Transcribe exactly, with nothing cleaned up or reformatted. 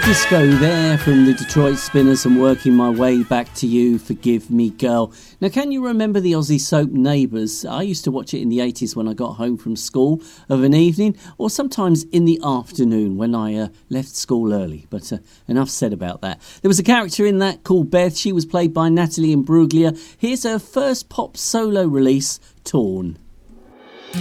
Disco there from the Detroit Spinners and Working My Way Back to You, Forgive Me Girl. Now, can you remember the Aussie soap Neighbours? I used to watch it in the eighties when I got home from school of an evening, or sometimes in the afternoon when I uh, left school early. But uh, enough said about that. There was a character in that called Beth. She was played by Natalie Imbruglia. Here's her first pop solo release, Torn.